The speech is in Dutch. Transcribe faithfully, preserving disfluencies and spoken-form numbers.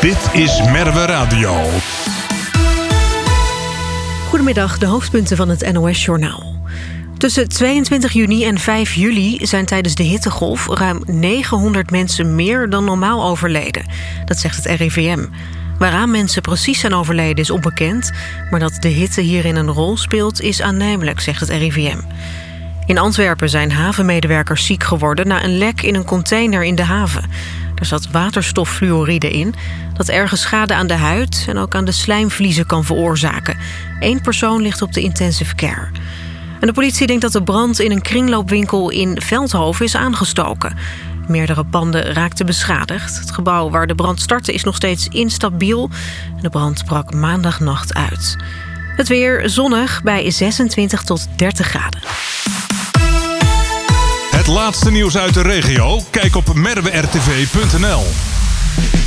Dit is Merwe Radio. Goedemiddag, de hoofdpunten van het N O S-journaal. Tussen tweeëntwintig juni en vijf juli zijn tijdens de hittegolf ruim negenhonderd mensen meer dan normaal overleden. Dat zegt het R I V M. Waaraan mensen precies zijn overleden is onbekend, maar dat de hitte hierin een rol speelt is aannemelijk, zegt het R I V M. In Antwerpen zijn havenmedewerkers ziek geworden na een lek in een container in de haven. Er zat waterstoffluoride in, dat erge schade aan de huid en ook aan de slijmvliezen kan veroorzaken. Eén persoon ligt op de intensive care. En de politie denkt dat de brand in een kringloopwinkel in Veldhoven is aangestoken. Meerdere panden raakten beschadigd. Het gebouw waar de brand startte is nog steeds instabiel. De brand brak maandagnacht uit. Het weer zonnig bij zesentwintig tot dertig graden. Het laatste nieuws uit de regio? Kijk op merwe r t v punt n l.